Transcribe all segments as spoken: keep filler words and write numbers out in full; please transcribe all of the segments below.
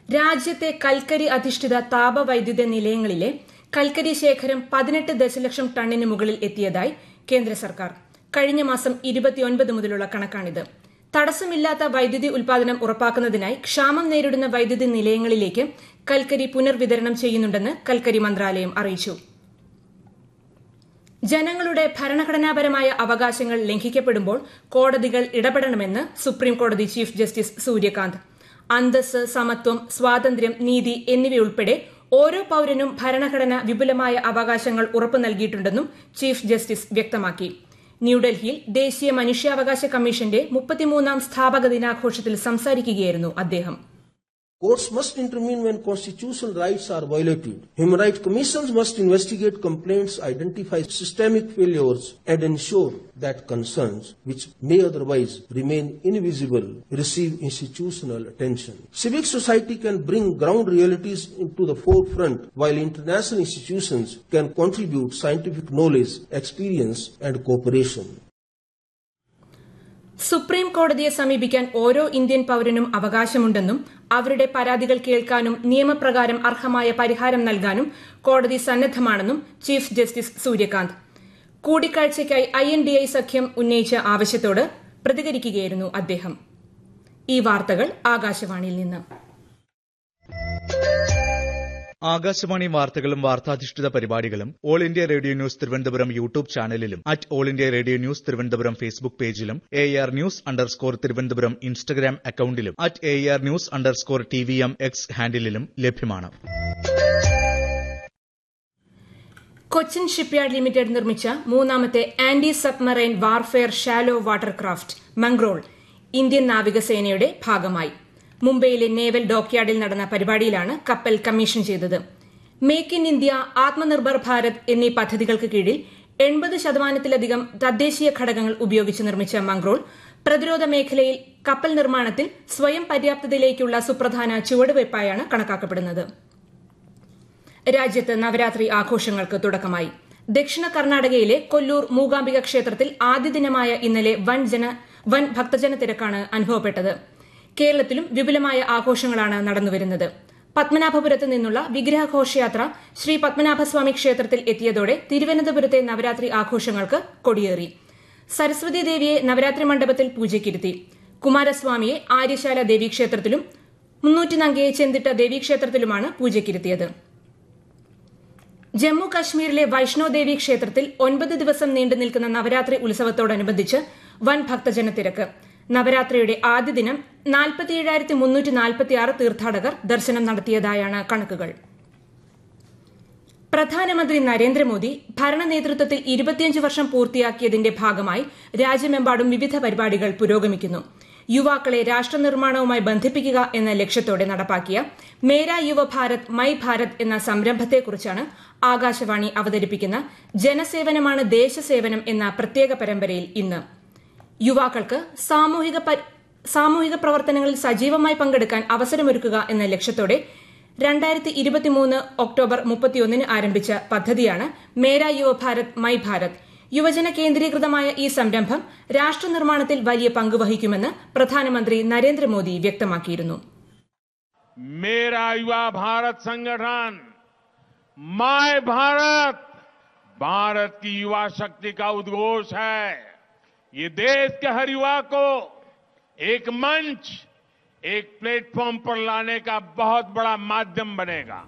രാജ്യത്തെ കൽക്കരി അധിഷ്ഠിത താപവൈദ്യുത നിലയങ്ങളിലെ കൽക്കരി ശേഖരം പതിനെട്ട് ദശലക്ഷം ടണ്ണിന് മുകളിൽ എത്തിയതായി കേന്ദ്ര സർക്കാർ. കഴിഞ്ഞ മാസം ഇരുപത്തിയൊൻപത് മുതലുള്ള കണക്കാണിത്. തടസ്സമില്ലാത്ത വൈദ്യുതി ഉൽപാദനം ഉറപ്പാക്കുന്നതിനായി ക്ഷാമം നേരിടുന്ന വൈദ്യുതി നിലയങ്ങളിലേക്ക് കൽക്കരി പുനർവിതരണം ചെയ്യുന്നുണ്ടെന്ന് കൽക്കരി മന്ത്രാലയം അറിയിച്ചു. ജനങ്ങളുടെ ഭരണഘടനാപരമായ അവകാശങ്ങൾ ലംഘിക്കപ്പെടുമ്പോൾ കോടതികൾ ഇടപെടണമെന്ന് സുപ്രീംകോടതി ചീഫ് ജസ്റ്റിസ് സൂര്യകാന്ത്. അന്തസ്സ്, സമത്വം, സ്വാതന്ത്ര്യം, നീതി എന്നിവയുൾപ്പെടെ ഓരോ പൌരനും ഭരണഘടന വിപുലമായ അവകാശങ്ങൾ ഉറപ്പു നൽകിയിട്ടുണ്ടെന്നും ചീഫ് ജസ്റ്റിസ് വ്യക്തമാക്കി. ന്യൂഡൽഹിയിൽ ദേശീയ മനുഷ്യാവകാശ കമ്മീഷന്റെ മുപ്പത്തിമൂന്നാം സ്ഥാപക ദിനാഘോഷത്തിൽ സംസാരിക്കുകയായിരുന്നു അദ്ദേഹം. Courts must intervene when constitutional rights are violated. Human rights commissions must investigate complaints, identify systemic failures, and ensure that concerns which may otherwise remain invisible receive institutional attention. Civic society can bring ground realities into the forefront, while international institutions can contribute scientific knowledge, experience, and cooperation. Supreme കോടതിയെ സമീപിക്കാൻ ഓരോ Indian പൌരനും അവകാശമുണ്ടെന്നും അവരുടെ പരാതികൾ കേൾക്കാനും നിയമപ്രകാരം അർഹമായ പരിഹാരം നൽകാനും കോടതി സന്നദ്ധമാണെന്നും chief justice Suryakant. കൂടിക്കാഴ്ചയ്ക്കായി I N D I സഖ്യം ഉന്നയിച്ച ആവശ്യത്തോട് പ്രതികരിക്കുകയായിരുന്നു അദ്ദേഹം. ഈ വാർത്തകൾ ആകാശവാണിയിൽ നിന്ന്. ആകാശവാണി വാർത്തകളും വാർത്താധിഷ്ഠിത പരിപാടികളും all India radio news Thiruvananthapuram YouTube ചാനലിലും at all India radio news Thiruvananthapuram Facebook പേജിലും A R news underscore Thiruvananthapuram Instagram അക്കൌണ്ടിലും at A R news underscore T V M X ഹാൻഡിലും ലഭ്യമാണ്. കൊച്ചിൻ ഷിപ്പ്യാർഡ് ലിമിറ്റഡ് നിർമ്മിച്ച മൂന്നാമത്തെ anti submarine warfare shallow water craft Mangrol Indian നാവികസേനയുടെ ഭാഗമായി. മുംബൈയിലെ നേവൽ ഡോക്യാർഡിൽ നടന്ന പരിപാടിയിലാണ് കപ്പൽ കമ്മീഷൻ ചെയ്തത്. Make in India, Atmanirbhar Bharat എന്നീ പദ്ധതികൾക്ക് കീഴിൽ എൺപത് ശതമാനത്തിലധികം തദ്ദേശീയ ഘടകങ്ങൾ ഉപയോഗിച്ച് നിർമ്മിച്ച മംഗ്രോൾ പ്രതിരോധ മേഖലയിൽ കപ്പൽ നിർമ്മാണത്തിൽ സ്വയം പര്യാപ്തതയിലേക്കുള്ള സുപ്രധാന ചുവടുവയ്പായാണ് കണക്കാക്കപ്പെടുന്നത്. രാജ്യത്ത് നവരാത്രി ആഘോഷങ്ങൾക്ക് തുടക്കമായി. ദക്ഷിണ കർണാടകയിലെ കൊല്ലൂർ മൂകാംബിക ക്ഷേത്രത്തിൽ ആദ്യ ദിനമായ ഇന്നലെ വൻ ജന വൻ ഭക്തജന തിരക്കാണ് അനുഭവപ്പെട്ടത്. കേരളത്തിലും വിപുലമായ ആഘോഷങ്ങളാണ് നടന്നുവരുന്നത്. പത്മനാഭപുരത്ത് നിന്നുള്ള വിഗ്രഹഘോഷയാത്ര ശ്രീ പത്മനാഭസ്വാമി ക്ഷേത്രത്തിൽ എത്തിയതോടെ തിരുവനന്തപുരത്തെ നവരാത്രി ആഘോഷങ്ങൾക്ക് കൊടിയേറി. സരസ്വതി ദേവിയെ നവരാത്രി മണ്ഡപത്തിൽ പൂജയ്ക്കിരുത്തി. കുമാരസ്വാമിയെ ആര്യശാല ദേവീക്ഷേത്രത്തിലും മുന്നൂറ്റിനങ്കയെ ചെന്തിട്ട ദേവീക്ഷേത്രത്തിലുമാണ് പൂജയ്ക്കിരുത്തിയത്. ജമ്മു കശ്മീരിലെ വൈഷ്ണോ ദേവി ക്ഷേത്രത്തിൽ ഒൻപത് ദിവസം നീണ്ടു നിൽക്കുന്ന നവരാത്രി ഉത്സവത്തോടനുബന്ധിച്ച് വൻ ഭക്തജന തിരക്ക്. നവരാത്രിയുടെ ആദ്യ ദിനം നാൽപ്പത്തിയേഴായിരത്തി മുന്നൂറ്റി നാൽപ്പത്തിയാറ് തീർത്ഥാടകർ ദർശനം നടത്തിയതായാണ് കണക്കുകൾ. പ്രധാനമന്ത്രി നരേന്ദ്രമോദി ഭരണ നേതൃത്വത്തിൽ ഇരുപത്തിയഞ്ച് വർഷം പൂർത്തിയാക്കിയതിന്റെ ഭാഗമായി രാജ്യമെമ്പാടും വിവിധ പരിപാടികൾ പുരോഗമിക്കുന്നു. യുവാക്കളെ രാഷ്ട്രനിർമ്മാണവുമായി ബന്ധിപ്പിക്കുക എന്ന ലക്ഷ്യത്തോടെ നടപ്പാക്കിയ മേരാ യുവഭാരത് മൈ ഭാരത് എന്ന സംരംഭത്തെക്കുറിച്ചാണ് ആകാശവാണി അവതരിപ്പിക്കുന്ന ജനസേവനമാണ് ദേശസേവനം എന്ന പ്രത്യേക പരമ്പരയിൽ ഇന്ന്. യുവാക്കൾക്ക് സാമൂഹിക സാമൂഹിക പ്രവർത്തനങ്ങളിൽ സജീവമായി പങ്കെടുക്കാൻ അവസരമൊരുക്കുക എന്ന ലക്ഷ്യത്തോടെ രണ്ടായിരത്തി ഇരുപത്തിമൂന്ന് ഒക്ടോബർ മുപ്പത്തിയൊന്നിന് ആരംഭിച്ച പദ്ധതിയാണ് മേരാ യുവഭാരത് മൈ ഭാരത്. യുവജന കേന്ദ്രീകൃതമായ ഈ സംരംഭം രാഷ്ട്രനിർമ്മാണത്തിൽ വലിയ പങ്ക് വഹിക്കുമെന്ന് പ്രധാനമന്ത്രി നരേന്ദ്രമോദി വ്യക്തമാക്കിയിരുന്നു. മേരാ യുവ ഭാരത് സംഗഠൻ മൈ ഭാരത് ഭാരത് की युवा शक्ति का उद्घोष है. ये देश के हर युवा को एक मंच, एक प्लेटफॉर्म पर लाने का बहुत बड़ा माध्यम बनेगा.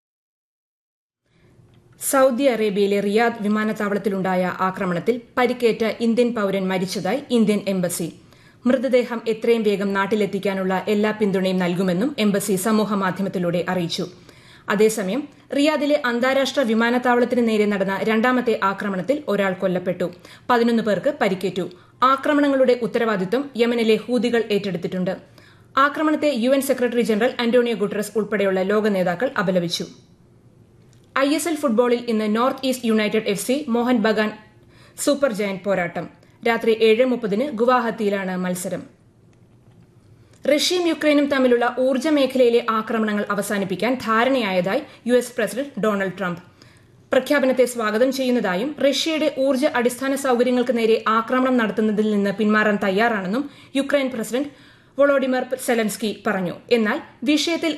സൌദി അറേബ്യയിലെ റിയാദ് വിമാനത്താവളത്തിലുണ്ടായ ആക്രമണത്തിൽ പരിക്കേറ്റ ഇന്ത്യൻ പൌരൻ മരിച്ചതായി ഇന്ത്യൻ എംബസി. മൃതദേഹം എത്രയും വേഗം നാട്ടിലെത്തിക്കാനുള്ള എല്ലാ പിന്തുണയും നൽകുമെന്നും എംബസി സമൂഹമാധ്യമത്തിലൂടെ അറിയിച്ചു. അതേസമയം റിയാദിലെ അന്താരാഷ്ട്ര വിമാനത്താവളത്തിന് നേരെ നടന്ന രണ്ടാമത്തെ ആക്രമണത്തിൽ ഒരാൾ കൊല്ലപ്പെട്ടു. പതിനൊന്ന് പേർക്ക് പരിക്കേറ്റു. ആക്രമണങ്ങളുടെ ഉത്തരവാദിത്വം യമനിലെ ഹൂതികൾ ഏറ്റെടുത്തിട്ടുണ്ട്. ആക്രമണത്തെ U N secretary general Antonio Guterres ഉൾപ്പെടെയുള്ള ലോക നേതാക്കൾ അപലപിച്ചു. ഐ എസ് എൽ ഫുട്ബോളിൽ ഇന്ന് north east United F C Mohan Bagan super giant പോരാട്ടം. രാത്രി ഏഴ് മുപ്പതിന് ഗുവാഹത്തിയിലാണ് മത്സരം. റഷ്യയും യുക്രൈനും തമ്മിലുള്ള ഊർജ്ജ മേഖലയിലെ ആക്രമണങ്ങൾ അവസാനിപ്പിക്കാൻ ധാരണയായതായി U S president Donald Trump. പ്രഖ്യാപനത്തെ സ്വാഗതം ചെയ്യുന്നതായും റഷ്യയുടെ ഊർജ്ജ അടിസ്ഥാന സൌകര്യങ്ങൾക്ക് നേരെ ആക്രമണം നടത്തുന്നതിൽ നിന്ന് പിന്മാറാൻ തയ്യാറാണെന്നും യുക്രൈൻ പ്രസിഡന്റ് വൊളോഡിമർ സെലൻസ്കി പറഞ്ഞു. എന്നാൽ വിഷയത്തിൽ